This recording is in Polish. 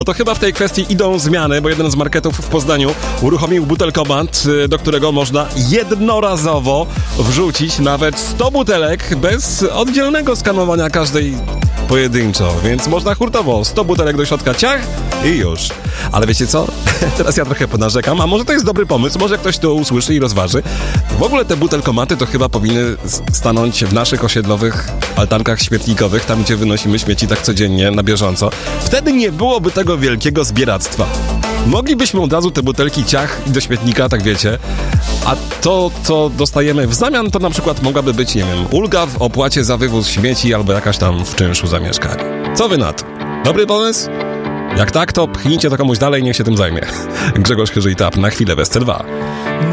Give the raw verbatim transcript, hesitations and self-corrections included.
to chyba w tej kwestii idą zmiany, bo jeden z marketów w Poznaniu uruchomił butelkomat, do którego można jednorazowo wrzucić nawet sto butelek bez oddzielnego skanowania każdej pojedynczo, więc można hurtowo sto butelek do środka, ciach i już. Ale wiecie co? Teraz ja trochę ponarzekam, a może to jest dobry pomysł, może ktoś to usłyszy i rozważy. W ogóle te butelkomaty to chyba powinny stanąć w naszych osiedlowych altankach śmietnikowych, tam gdzie wynosimy śmieci tak codziennie, na bieżąco. Wtedy nie byłoby tego wielkiego zbieractwa. Moglibyśmy od razu te butelki ciach i do śmietnika, tak wiecie, a to, co dostajemy w zamian, to na przykład mogłaby być, nie wiem, ulga w opłacie za wywóz śmieci albo jakaś tam w czynszu za mieszkanie. Co wy na to? Dobry pomysł? Jak tak, to pchnijcie to komuś dalej, niech się tym zajmie. Grzegorz Chyży i Tap, na chwilę w S C dwa.